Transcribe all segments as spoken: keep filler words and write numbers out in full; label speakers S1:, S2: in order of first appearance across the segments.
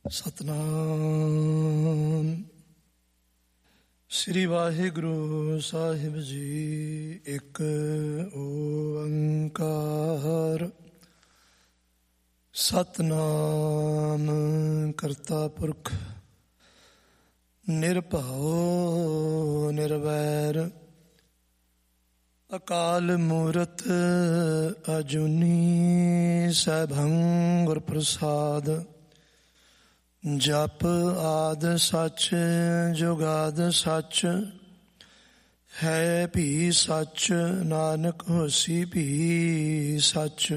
S1: ਸਤਨਾਮ ਸ੍ਰੀ ਵਾਹਿਗੁਰੂ ਸਾਹਿਬ ਜੀ। ਇੱਕ ਓੰਕਾਰ ਸਤਨਾਮ ਕਰਤਾ ਪੁਰਖ ਨਿਰਭਉ ਨਿਰਵੈਰ ਅਕਾਲ ਮੂਰਤ ਅਜੂਨੀ ਸੈਭੰ ਗੁਰ ਪ੍ਰਸਾਦ। ਜਪ ਆਦ ਸੱਚ ਜੁਗਾਦ ਸੱਚ ਹੈ ਭੀ ਸੱਚ ਨਾਨਕ ਹੋਸੀ ਭੀ ਸੱਚ।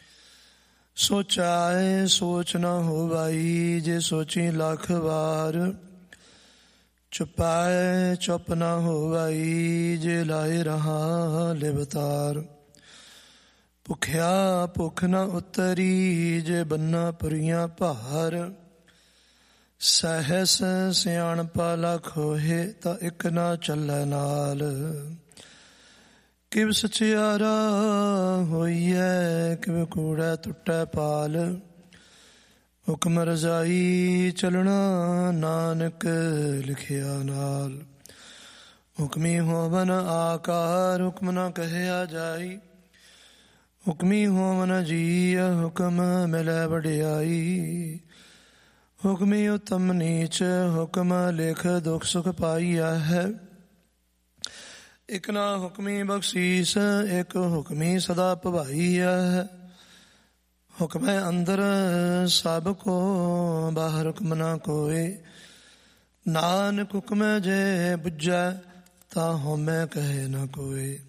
S1: ਸੋਚਾਏ ਸੋਚ ਨ ਹੋਵਾਈ ਜੇ ਸੋਚੀ ਲੱਖ ਵਾਰ। ਚੁਪਾਏ ਚੁੱਪ ਨ ਹੋਵਾਈ ਜੇ ਲਾਏ ਰਹਾ ਲਿਵਤਾਰ। ਭੁਖਿਆ ਭੁੱਖ ਨ ਉਤਰੀ ਜੇ ਬੰਨਾ ਪੁਰੀਆਂ ਭਾਰ। ਸਹਿਸ ਸਿਆਣਪਾ ਲਖ ਹੋਏ ਤਾਂ ਇੱਕ ਨਾ ਚੱਲੈ ਨਾਲ। ਕਿਵ ਸਚਿਆਰਾ ਹੋਈਐ ਕਿਵ ਕੂੜੈ ਟੁੱਟੈ ਪਾਲ। ਹੁਕਮ ਰਜ਼ਾਈ ਚੱਲਣਾ ਨਾਨਕ ਲਿਖਿਆ ਨਾਲ। ਹੁਕਮੀ ਹੋਵਨ ਆਕਾਰ ਹੁਕਮ ਨ ਕਹਿਆ ਜਾਈ। ਹੁਕਮੀ ਹੋਵਨ ਜੀਅ ਹੁਕਮ ਮਿਲੈ ਵਡਿਆਈ। ਹੁਕਮੀ ਉਤਮ ਨੀਚ ਹੁਕਮ ਲਿਖ ਦੁਖ ਸੁਖ ਪਾਈਆ ਹੈ। ਇੱਕ ਨਾ ਹੁਕਮੀ ਬਖਸ਼ੀਸ ਇੱਕ ਹੁਕਮੀ ਸਦਾ ਭਵਾਈਆ ਹੈ। ਹੁਕਮੈ ਅੰਦਰ ਸਭ ਕੋ ਬਾਹਰ ਹੁਕਮ ਨਾ ਕੋਏ। ਨਾਨਕ ਹੁਕਮੈ ਜੇ ਬੁਝੈ ਤਾਂ ਹਉਮੈ ਕਹੇ ਨਾ ਕੋਏ।